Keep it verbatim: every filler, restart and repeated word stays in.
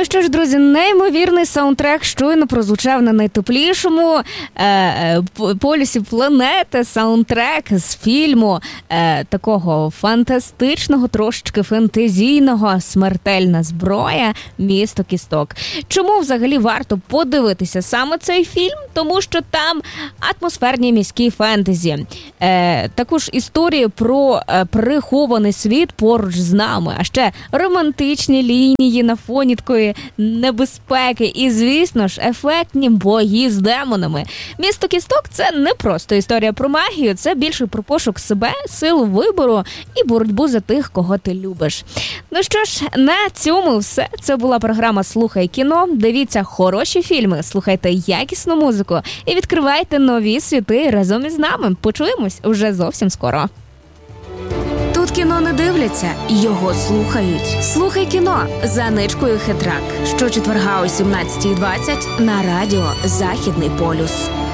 Ну що ж, друзі, неймовірний саундтрек щойно прозвучав на найтеплішому е, полюсі планети. Саундтрек з фільму е, такого фантастичного, трошечки фентезійного «Смертельна зброя. Місто кісток». Чому взагалі варто подивитися саме цей фільм? Тому що там атмосферні міські фентезі. Е, також історії про е, прихований світ поруч з нами, а ще романтичні лінії на фоні такої небезпеки і, звісно ж, ефектні бої з демонами. «Місто кісток» – це не просто історія про магію, це більше про пошук себе, силу вибору і боротьбу за тих, кого ти любиш. Ну що ж, на цьому все. Це була програма «Слухай кіно». Дивіться хороші фільми, слухайте якісну музику і відкривайте нові світи разом із нами. Почуємось уже зовсім скоро. Тут кіно не дивляться, його слухають. «Слухай кіно» за Ничкою Хитрак. Щочетверга о сімнадцятій двадцять на радіо «Західний полюс».